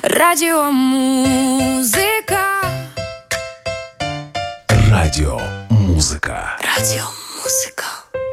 Радиомузыка. Радиомузыка. Радиомузыка.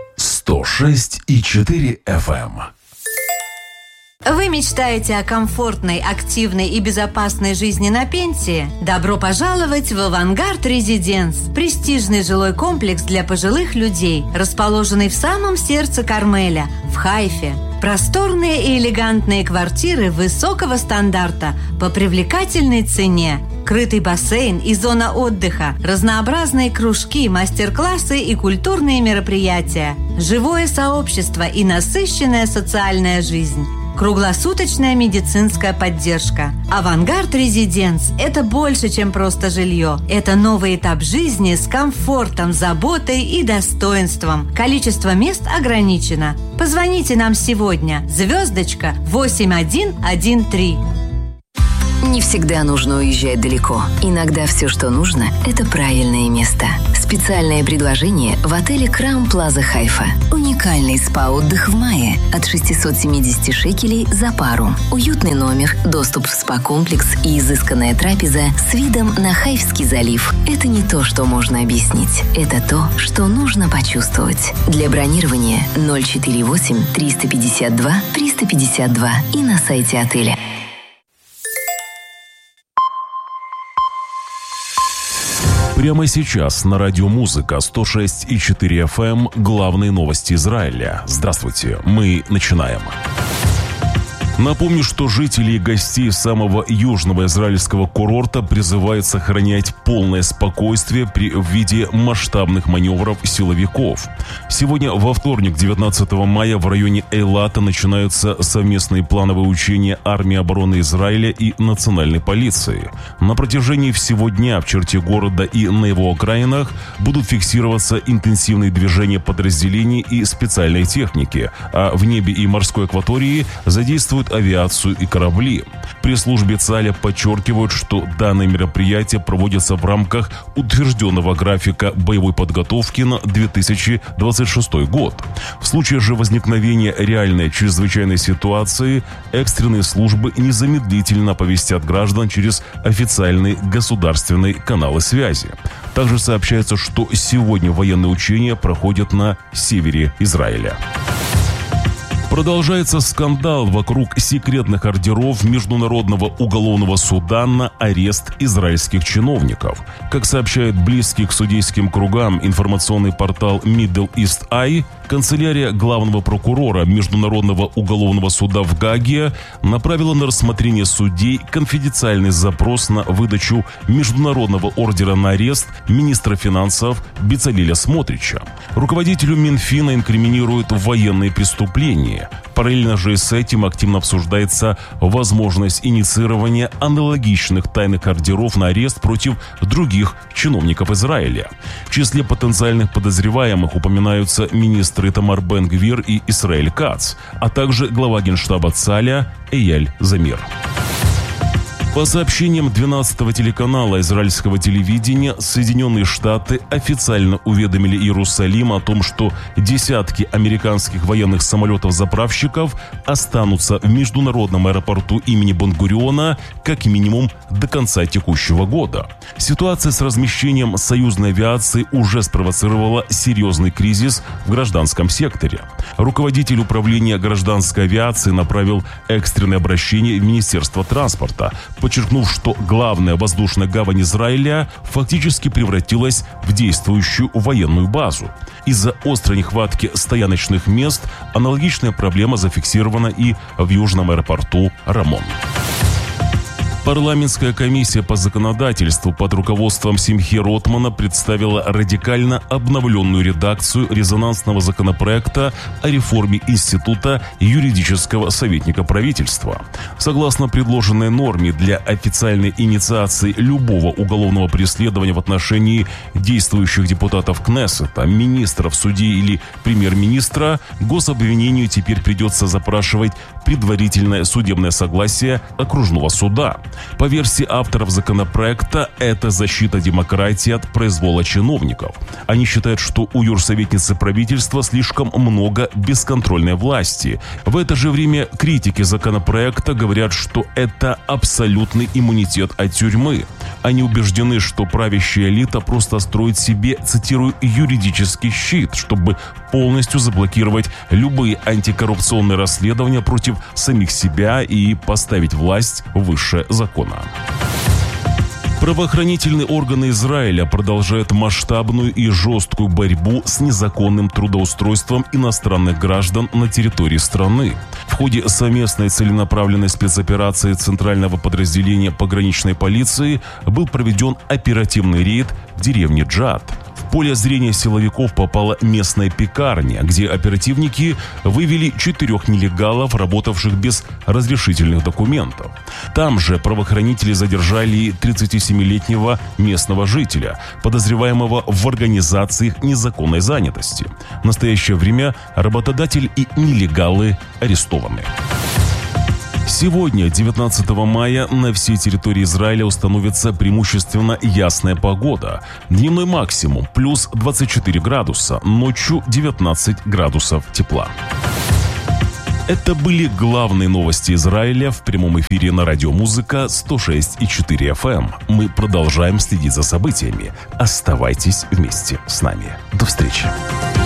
106,4 FM. Вы мечтаете о комфортной, активной и безопасной жизни на пенсии? Добро пожаловать в «Авангард Резиденс» – престижный жилой комплекс для пожилых людей, расположенный в самом сердце Кармеля, в Хайфе. Просторные и элегантные квартиры высокого стандарта по привлекательной цене. Крытый бассейн и зона отдыха, разнообразные кружки, мастер-классы и культурные мероприятия, живое сообщество и насыщенная социальная жизнь. Круглосуточная медицинская поддержка. «Авангард Резиденс» – это больше, чем просто жилье. Это новый этап жизни с комфортом, заботой и достоинством. Количество мест ограничено. Позвоните нам сегодня. Звездочка 8113. Не всегда нужно уезжать далеко. Иногда все, что нужно, это правильное место. Специальное предложение в отеле Краун Плаза Хайфа. Уникальный спа-отдых в мае от 670 шекелей за пару. Уютный номер, доступ в спа-комплекс и изысканная трапеза с видом на Хайфский залив. Это не то, что можно объяснить. Это то, что нужно почувствовать. Для бронирования 048 352 352 и на сайте отеля. Прямо сейчас на радиомузыка 106,4 FM главные новости Израиля. Здравствуйте, мы начинаем. Напомню, что жители и гостей самого южного израильского курорта призывают сохранять полное спокойствие в виде масштабных маневров силовиков. Сегодня, во вторник, 19 мая, в районе Эйлата начинаются совместные плановые учения армии обороны Израиля и национальной полиции. На протяжении всего дня в черте города и на его окраинах будут фиксироваться интенсивные движения подразделений и специальной техники, а в небе и морской акватории задействуют авиацию и корабли. Пресс-службе ЦАЛЯ подчеркивают, что данное мероприятие проводится в рамках утвержденного графика боевой подготовки на 2026 год. В случае же возникновения реальной чрезвычайной ситуации экстренные службы незамедлительно оповестят граждан через официальные государственные каналы связи. Также сообщается, что сегодня военные учения проходят на севере Израиля. Продолжается скандал вокруг секретных ордеров Международного уголовного суда на арест израильских чиновников. Как сообщает близкий к судейским кругам информационный портал Middle East Eye, канцелярия главного прокурора Международного уголовного суда в Гааге направила на рассмотрение судей конфиденциальный запрос на выдачу международного ордера на арест министра финансов Бецалеля Смотрича. Руководителю Минфина инкриминируют военные преступления. Параллельно же с этим активно обсуждается возможность инициирования аналогичных тайных ордеров на арест против других чиновников Израиля. В числе потенциальных подозреваемых упоминаются министры Итамар Бен-Гвир и Исраэль Кац, а также глава генштаба ЦАЛЯ Эяль Замир. По сообщениям 12-го телеканала израильского телевидения, Соединенные Штаты официально уведомили Иерусалим о том, что десятки американских военных самолетов-заправщиков останутся в международном аэропорту имени Бен-Гуриона как минимум до конца текущего года. Ситуация с размещением союзной авиации уже спровоцировала серьезный кризис в гражданском секторе. Руководитель управления гражданской авиации направил экстренное обращение в Министерство транспорта, подчеркнув, что главная воздушная гавань Израиля фактически превратилась в действующую военную базу. Из-за острой нехватки стояночных мест аналогичная проблема зафиксирована и в южном аэропорту Рамон. Парламентская комиссия по законодательству под руководством Симхи Ротмана представила радикально обновленную редакцию резонансного законопроекта о реформе Института юридического советника правительства. Согласно предложенной норме, для официальной инициации любого уголовного преследования в отношении действующих депутатов Кнессета, министров, судей или премьер-министра, гособвинению теперь придется запрашивать предварительное судебное согласие окружного суда. По версии авторов законопроекта, это защита демократии от произвола чиновников. Они считают, что у юрсоветницы правительства слишком много бесконтрольной власти. В это же время критики законопроекта говорят, что это абсолютный иммунитет от тюрьмы. Они убеждены, что правящая элита просто строит себе, цитирую, юридический щит, чтобы полностью заблокировать любые антикоррупционные расследования против самих себя и поставить власть выше закона. Правоохранительные органы Израиля продолжают масштабную и жесткую борьбу с незаконным трудоустройством иностранных граждан на территории страны. В ходе совместной целенаправленной спецоперации Центрального подразделения пограничной полиции был проведен оперативный рейд в деревне Джат. В поле зрения силовиков попала местная пекарня, где оперативники вывели 4 нелегалов, работавших без разрешительных документов. Там же правоохранители задержали 37-летнего местного жителя, подозреваемого в организации незаконной занятости. В настоящее время работодатель и нелегалы арестованы. Сегодня, 19 мая, на всей территории Израиля установится преимущественно ясная погода. Дневной максимум плюс 24 градуса, ночью 19 градусов тепла. Это были главные новости Израиля в прямом эфире на Радио Музыка 106,4 FM. Мы продолжаем следить за событиями. Оставайтесь вместе с нами. До встречи.